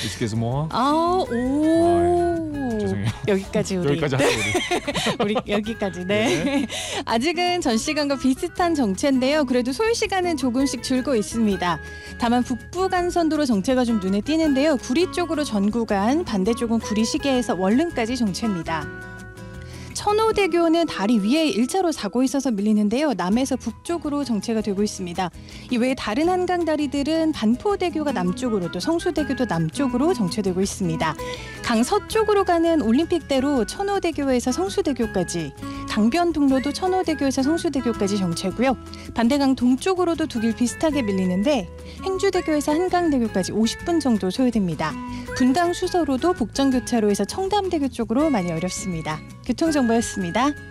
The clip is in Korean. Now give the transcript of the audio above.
Excuse-moi. 죄송해요. 여기까지 우리. 여기까지 하죠 우리. 우리 여기까지. 네. 아직은 전 시간과 비슷한 정체인데요. 그래도 소요 시간은 조금씩 줄고 있습니다. 다만 북부 간선도로 정체가 좀 눈에 띄는데요. 구리 쪽으로 전 구간, 반대쪽은 구리 시계에서 원릉까지 정체입니다. 천호대교는 다리 위에 1차로 사고 있어서 밀리는데요. 남에서 북쪽으로 정체가 되고 있습니다. 이외에 다른 한강 다리들은 반포대교가 남쪽으로 또 성수대교도 남쪽으로 정체되고 있습니다. 강 서쪽으로 가는 올림픽대로 천호대교에서 성수대교까지, 강변북로도 천호대교에서 성수대교까지 정체고요. 반대강 동쪽으로도 두 길 비슷하게 밀리는데 행주대교에서 한강대교까지 50분 정도 소요됩니다. 분당 수서로도 복정교차로에서 청담대교 쪽으로 많이 어렵습니다. 교통정보였습니다.